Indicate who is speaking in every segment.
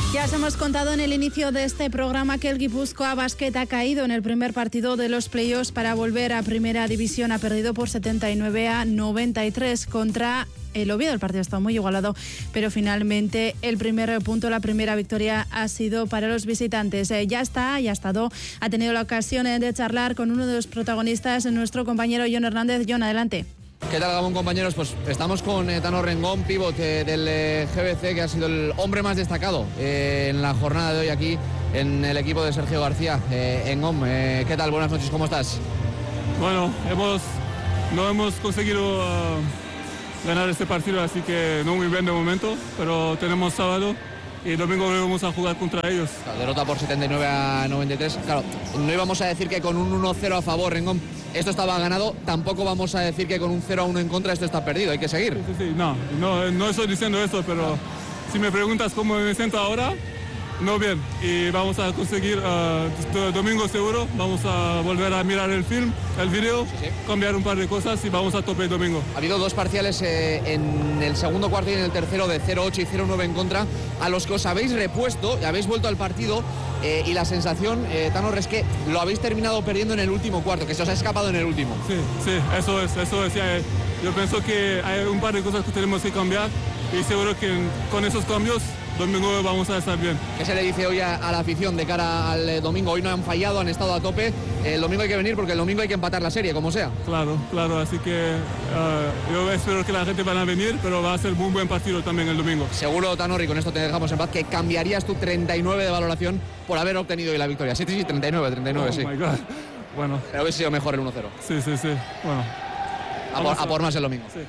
Speaker 1: Ya os hemos contado en el inicio de este programa que el Guipúzcoa Basket ha caído en el primer partido de los playoffs para volver a Primera División. Ha perdido por 79-93 contra el Oviedo. El partido ha estado muy igualado, pero finalmente el primer punto, la primera victoria ha sido para los visitantes. Ya ha tenido la ocasión de charlar con uno de los protagonistas, nuestro compañero Jon Hernández. Jon, adelante.
Speaker 2: ¿Qué tal, Gabón, compañeros? Pues estamos con Tanor Rengón, pívot del GBC, que ha sido el hombre más destacado en la jornada de hoy aquí en el equipo de Sergio García en GOM. ¿Qué tal? Buenas noches, ¿cómo estás?
Speaker 3: Bueno, no hemos conseguido ganar este partido, así que no muy bien de momento, pero tenemos sábado y domingo vamos a jugar contra ellos.
Speaker 2: La derrota por 79-93. Claro, no íbamos a decir que con un 1-0 a favor en GOM esto estaba ganado, tampoco vamos a decir que con un 0-1 en contra esto está perdido, hay que seguir.
Speaker 3: Sí, no estoy diciendo eso, pero si me preguntas cómo me siento ahora, no bien. Y vamos a conseguir domingo seguro, vamos a volver a mirar el video, cambiar un par de cosas y vamos a tope el domingo.
Speaker 2: Ha habido dos parciales en el segundo cuarto y en el tercero de 0-8 y 0-9 en contra, a los que os habéis repuesto y habéis vuelto al partido. Y la sensación, Tanor, es que lo habéis terminado perdiendo en el último cuarto, que se os ha escapado en el último.
Speaker 3: Sí, eso es. Yo pienso que hay un par de cosas que tenemos que cambiar y seguro que con esos cambios domingo vamos a estar bien.
Speaker 2: ¿Qué se le dice hoy a la afición de cara al domingo? Hoy no han fallado, han estado a tope. El domingo hay que venir porque el domingo hay que empatar la serie, como sea.
Speaker 3: Claro, así que yo espero que la gente van a venir, pero va a ser un buen partido también el domingo.
Speaker 2: Seguro, Tanor, y con esto te dejamos en paz, que cambiarías tu 39 de valoración por haber obtenido hoy la victoria. Sí, 39, sí.
Speaker 3: Oh my God. Bueno.
Speaker 2: Pero hubiese sido mejor el 1-0.
Speaker 3: Sí. Bueno.
Speaker 2: A por más el domingo.
Speaker 3: Sí.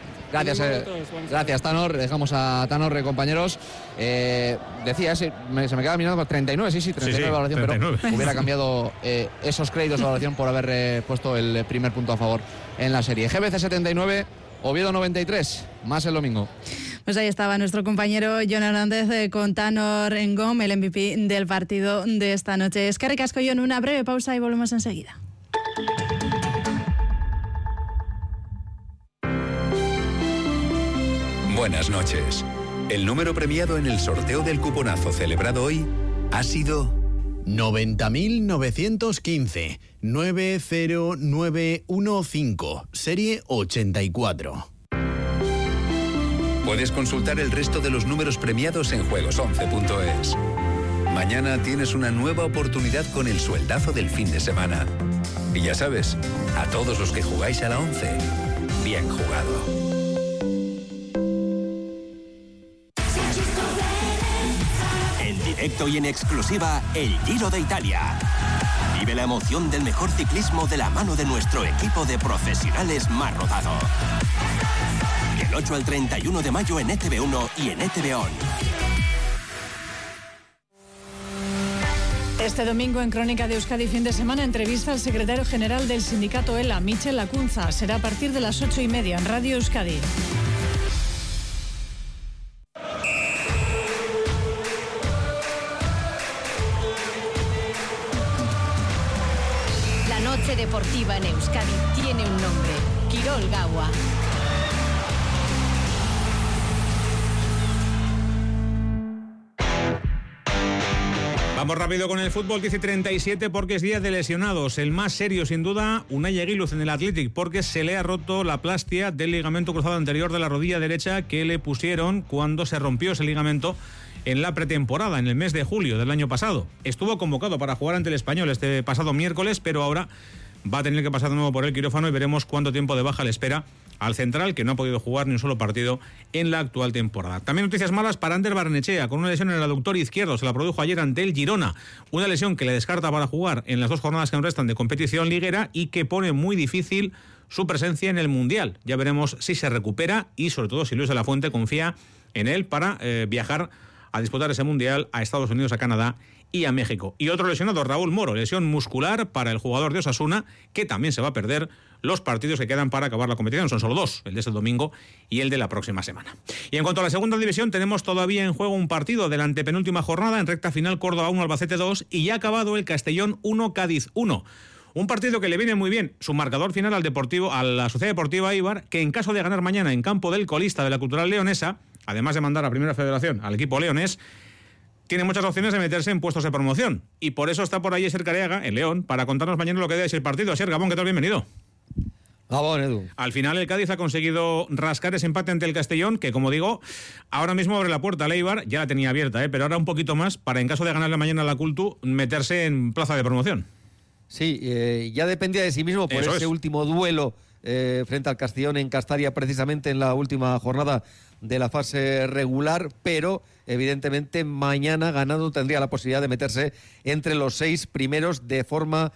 Speaker 2: Gracias, Tanor. Dejamos a Tanor, compañeros. Decía, se me queda mirando 39, 39 de valoración, 39. Pero hubiera cambiado esos créditos de valoración por haber puesto el primer punto a favor en la serie. GBC 79, Oviedo 93, más el domingo.
Speaker 1: Pues ahí estaba nuestro compañero Jon Hernández con Tanor Rengón, el MVP del partido de esta noche. Eskerrik asko, Jon, una breve pausa y volvemos enseguida.
Speaker 4: Buenas noches. El número premiado en el sorteo del cuponazo celebrado hoy ha sido
Speaker 5: 90.915 90915, serie 84.
Speaker 4: Puedes consultar el resto de los números premiados en juegos11.es. Mañana tienes una nueva oportunidad con el sueldazo del fin de semana. Y ya sabes, a todos los que jugáis a la 11, bien jugado.
Speaker 6: Directo y en exclusiva, el Giro de Italia. Vive la emoción del mejor ciclismo de la mano de nuestro equipo de profesionales más rodado. Del 8 al 31 de mayo en ETV1 y en ETV On.
Speaker 7: Este domingo en Crónica de Euskadi fin de semana entrevista al secretario general del sindicato ELA, Michel Lacunza. Será a partir de las 8:30 en Radio Euskadi.
Speaker 8: Deportiva en Euskadi tiene un nombre: Kirol Gaua.
Speaker 9: Vamos rápido con el fútbol, 10:37, porque es día de lesionados. El más serio, sin duda, Unai Eguiluz en el Athletic, porque se le ha roto la plastia del ligamento cruzado anterior de la rodilla derecha que le pusieron cuando se rompió ese ligamento en la pretemporada, en el mes de julio del año pasado. Estuvo convocado para jugar ante el Español este pasado miércoles, pero ahora va a tener que pasar de nuevo por el quirófano y veremos cuánto tiempo de baja le espera al central, que no ha podido jugar ni un solo partido en la actual temporada. También noticias malas para Ander Barnechea, con una lesión en el aductor izquierdo. Se la produjo ayer ante el Girona. Una lesión que le descarta para jugar en las 2 jornadas que nos restan de competición liguera y que pone muy difícil su presencia en el Mundial. Ya veremos si se recupera y sobre todo si Luis de la Fuente confía en él para viajar a disputar ese Mundial a Estados Unidos, a Canadá y a México. Y otro lesionado, Raúl Moro, lesión muscular para el jugador de Osasuna, que también se va a perder los partidos que quedan para acabar la competición. Son solo 2, el de este domingo y el de la próxima semana. Y en cuanto a la segunda división, tenemos todavía en juego un partido de la antepenúltima jornada, en recta final Córdoba 1, Albacete 2, y ya ha acabado el Castellón 1, Cádiz 1. Un partido que le viene muy bien, su marcador final a la Sociedad Deportiva Eibar, que en caso de ganar mañana en campo del colista de la Cultural Leonesa, además de mandar a Primera Federación al equipo leonés, tiene muchas opciones de meterse en puestos de promoción. Y por eso está por ahí Asier Careaga, en León, para contarnos mañana lo que debe ser el partido. Asier, Gabón, ¿qué tal? Bienvenido.
Speaker 10: Gabón, Edu.
Speaker 9: Al final el Cádiz ha conseguido rascar ese empate ante el Castellón, que como digo, ahora mismo abre la puerta al Eibar, ya la tenía abierta, pero ahora un poquito más para, en caso de ganarle mañana a la Cultu, meterse en plaza de promoción.
Speaker 10: Sí, ya dependía de sí mismo por ese último duelo frente al Castellón en Castalia, precisamente en la última jornada de la fase regular, pero evidentemente mañana ganando tendría la posibilidad de meterse entre los 6 primeros de forma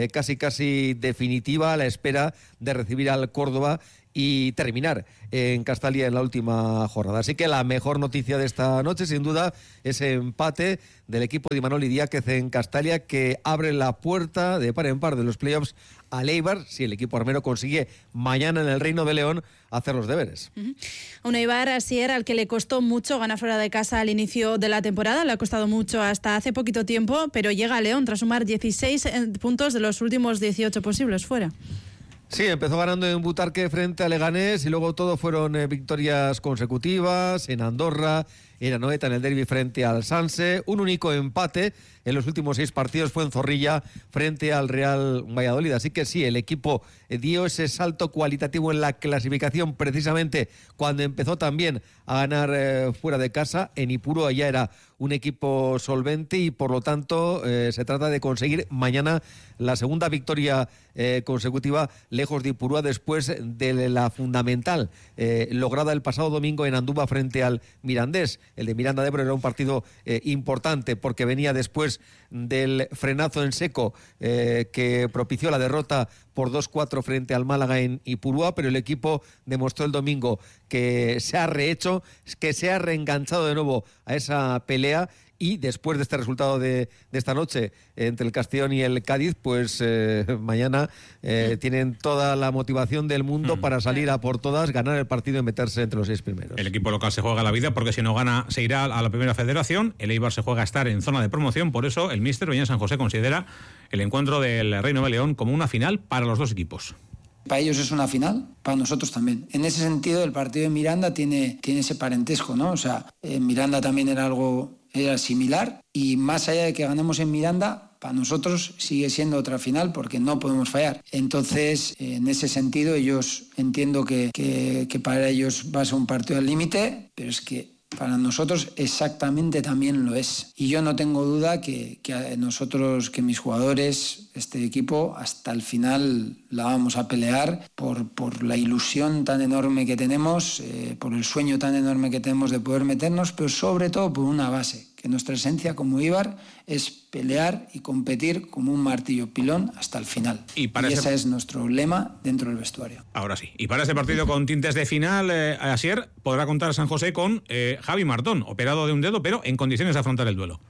Speaker 10: casi definitiva, a la espera de recibir al Córdoba y terminar en Castalia en la última jornada. Así que la mejor noticia de esta noche, sin duda, ese empate del equipo de Imanol Idiáquez en Castalia, que abre la puerta de par en par de los playoffs al Eibar, si el equipo armero consigue mañana en el Reino de León hacer los deberes.
Speaker 1: Un Eibar, Asier, al que le costó mucho ganar fuera de casa al inicio de la temporada, le ha costado mucho hasta hace poquito tiempo, pero llega a León tras sumar 16 puntos de los últimos 18 posibles fuera.
Speaker 10: Sí, empezó ganando en Butarque frente a Leganés y luego todo fueron victorias consecutivas en Andorra, en Anoeta en el derbi frente al Sanse. Un único empate en los últimos 6 partidos fue en Zorrilla frente al Real Valladolid. Así que sí, el equipo dio ese salto cualitativo en la clasificación precisamente cuando empezó también a ganar fuera de casa. En Ipurúa ya era un equipo solvente y por lo tanto se trata de conseguir mañana la segunda victoria consecutiva lejos de Ipurúa después de la fundamental lograda el pasado domingo en Andúba frente al Mirandés. El de Miranda de Ebro era un partido importante porque venía después del frenazo en seco que propició la derrota por 2-4 frente al Málaga en Ipurúa, pero el equipo demostró el domingo que se ha rehecho, que se ha reenganchado de nuevo a esa pelea. Y después de este resultado de esta noche entre el Castellón y el Cádiz, pues mañana tienen toda la motivación del mundo para salir a por todas, ganar el partido y meterse entre los 6 primeros.
Speaker 9: El equipo local se juega la vida porque si no gana se irá a la primera federación. El Eibar se juega a estar en zona de promoción, por eso el míster Beñat San José considera el encuentro del Reino de León como una final para los dos equipos.
Speaker 11: Para ellos es una final, para nosotros también. En ese sentido, el partido de Miranda tiene ese parentesco, ¿no? O sea, en Miranda también era similar y más allá de que ganemos en Miranda, para nosotros sigue siendo otra final porque no podemos fallar. Entonces, en ese sentido, ellos entiendo que para ellos va a ser un partido al límite, pero es que para nosotros exactamente también lo es. Y yo no tengo duda que nosotros, que mis jugadores, este equipo, hasta el final la vamos a pelear por la ilusión tan enorme que tenemos, por el sueño tan enorme que tenemos de poder meternos, pero sobre todo por una base, que nuestra esencia como Eibar es pelear y competir como un martillo pilón hasta el final. Y ese es nuestro lema dentro del vestuario.
Speaker 9: Ahora sí. Y para este partido con tintes de final, Asier, podrá contar San José con Javi Martón, operado de un dedo, pero en condiciones de afrontar el duelo.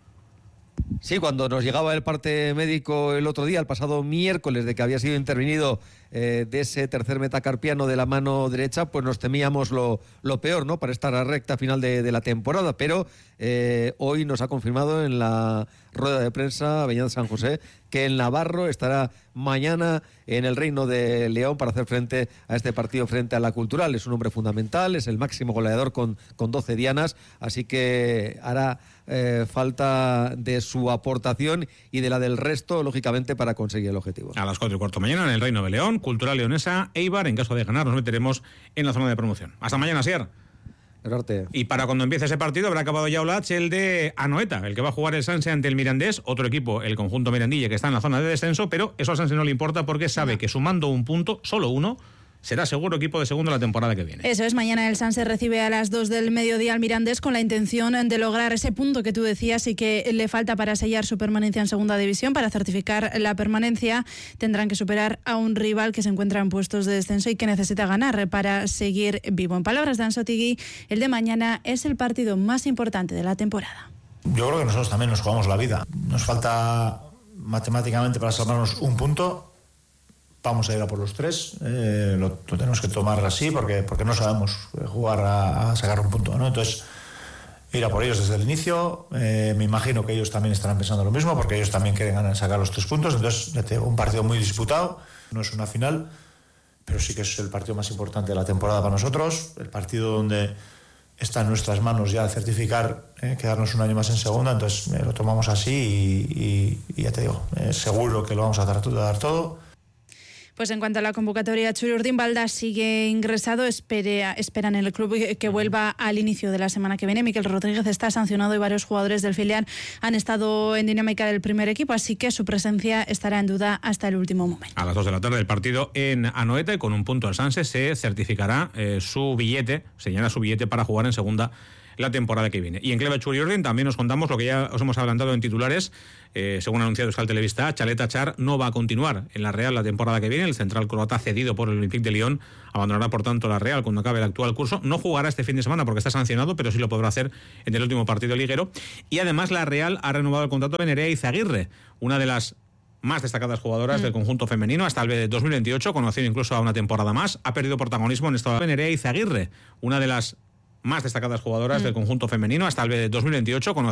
Speaker 10: Sí, cuando nos llegaba el parte médico el otro día, el pasado miércoles, de que había sido intervenido de ese tercer metacarpiano de la mano derecha, pues nos temíamos lo peor, ¿no? Para esta recta final de la temporada, pero hoy nos ha confirmado en la rueda de prensa Beñat San José que el navarro estará mañana en el Reino de León para hacer frente a este partido frente a la Cultural. Es un hombre fundamental, es el máximo goleador con 12 dianas, así que hará falta de su aportación y de la del resto, lógicamente, para conseguir el objetivo.
Speaker 9: A las 4:15 mañana en el Reino de León, Cultural Leonesa, Eibar. En caso de ganar nos meteremos en la zona de promoción. Hasta mañana, Asier. Y para cuando empiece ese partido habrá acabado ya el de Anoeta, el que va a jugar el Sanse ante el Mirandés, otro equipo, el conjunto Mirandilla, que está en la zona de descenso, pero eso al Sanse no le importa porque sabe que sumando un punto, solo uno, será seguro equipo de segundo la temporada que viene.
Speaker 1: Eso es, mañana el Sanse recibe a las 2 del mediodía al Mirandés con la intención de lograr ese punto que tú decías y que le falta para sellar su permanencia en segunda división. Para certificar la permanencia tendrán que superar a un rival que se encuentra en puestos de descenso y que necesita ganar para seguir vivo. En palabras de Ansotigui, el de mañana es el partido más importante de la temporada.
Speaker 12: Yo creo que nosotros también nos jugamos la vida. Nos falta matemáticamente para salvarnos un punto. Vamos a ir a por los 3, lo tenemos que tomar así porque no sabemos jugar a sacar un punto, ¿no? Entonces, ir a por ellos desde el inicio. Me imagino que ellos también estarán pensando lo mismo porque ellos también quieren sacar los 3 puntos. Entonces, un partido muy disputado, no es una final, pero sí que es el partido más importante de la temporada para nosotros, el partido donde está en nuestras manos ya certificar, quedarnos un año más en segunda, entonces lo tomamos así y ya te digo, seguro que lo vamos a dar todo.
Speaker 1: Pues en cuanto a la convocatoria, Txuri Urdinbalda sigue ingresado, esperan en el club que vuelva al inicio de la semana que viene. Mikel Rodríguez está sancionado y varios jugadores del filial han estado en dinámica del primer equipo, así que su presencia estará en duda hasta el último momento.
Speaker 9: A las 2 de la tarde el partido en Anoeta, y con un punto al Sanse se certificará su billete, señala su billete para jugar en segunda la temporada que viene. Y en clave Txuri Urdin también nos contamos lo que ya os hemos adelantado en titulares. Según ha anunciado Euskal Telebista, Chalet Achar no va a continuar en la Real la temporada que viene. El central croata, cedido por el Olympique de Lyon, abandonará por tanto la Real cuando acabe el actual curso. No jugará este fin de semana porque está sancionado, pero sí lo podrá hacer en el último partido liguero. Y además la Real ha renovado el contrato de Nerea Izaguirre, una de las más destacadas jugadoras del conjunto femenino hasta el 2028, conocido incluso a una temporada más. Ha perdido protagonismo en esta Nerea Izaguirre, una de las más destacadas jugadoras del conjunto femenino hasta el 2028,